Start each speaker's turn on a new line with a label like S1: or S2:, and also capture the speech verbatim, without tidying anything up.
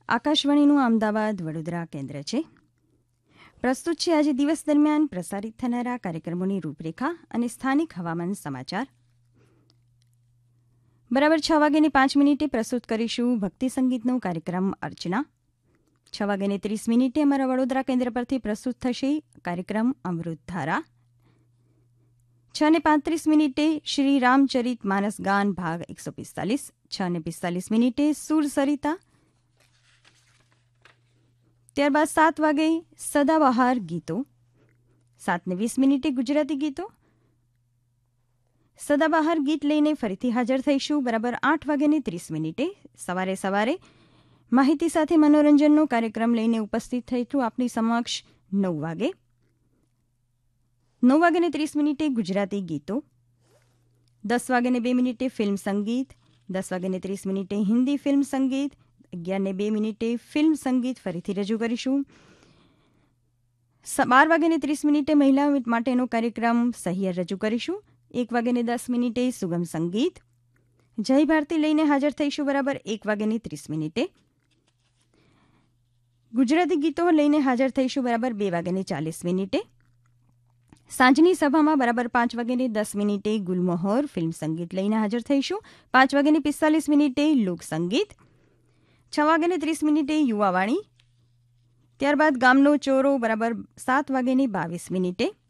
S1: આકાશવાણીનું અમદાવાદ વડોદરા કેન્દ્ર છે. પ્રસ્તુત છે આજે દિવસ દરમિયાન પ્રસારિત થનારા કાર્યક્રમોની રૂપરેખા અને સ્થાનિક હવામાન સમાચાર. બરાબર છ વાગ્યાની પાંચ મિનિટે પ્રસ્તુત કરીશું ભક્તિ સંગીતનો કાર્યક્રમ અર્ચના. છ વાગ્યાની ત્રીસ મિનિટે અમારા વડોદરા કેન્દ્ર પરથી પ્રસ્તુત થશે કાર્યક્રમ અમૃતધારા. છ ને પાંત્રીસ મિનિટે શ્રી રામચરિત માનસ ગાન ભાગ એકસો પિસ્તાલીસ. છ ને પિસ્તાલીસ મિનિટે સુર સરિતા. ત્યારબાદ સાત વાગે સદાબહાર ગીતો. સાત ને વીસ મિનિટે ગુજરાતી ગીતો. સદાબહાર ગીત લઈને ફરીથી હાજર થઈશું બરાબર આઠ વાગ્યાની ત્રીસ મિનિટે. સવારે સવારે માહિતી સાથે મનોરંજનનો કાર્યક્રમ લઈને ઉપસ્થિત થઈશું આપની સમક્ષ નવ વાગે. નવ વાગ્યાને ત્રીસ મિનિટે ગુજરાતી ગીતો. દસ વાગ્યાને બે મિનિટે ફિલ્મ સંગીત. દસ વાગ્યાને ત્રીસ મિનિટે હિન્દી ફિલ્મ સંગીત. અગિયારને બે મિનિટે ફિલ્મ સંગીત ફરીથી રજૂ કરીશું. બાર વાગ્યાને ત્રીસ મિનિટે મહિલાઓ માટેનો કાર્યક્રમ સહિયર રજૂ કરીશું. એક વાગ્યાને દસ મિનિટે સુગમ સંગીત. જય ભારતી લઈને હાજર થઈશું બરાબર એક વાગ્યાની ત્રીસ મિનિટે. ગુજરાતી ગીતો લઈને હાજર થઈશું બરાબર બે વાગ્યાની ચાલીસ મિનિટે. સાંજની સભામાં બરાબર પાંચ વાગ્યાની દસ મિનિટે ગુલમોહર ફિલ્મ સંગીત લઈને હાજર થઈશું. પાંચ વાગ્યાની પિસ્તાલીસ મિનિટે લોકસંગીત. છ વાગ્યાને ત્રીસ મિનિટે યુવાવાણી. ત્યારબાદ ગામનો ચોરો બરાબર સાત વાગ્યાની બાવીસ મિનિટે.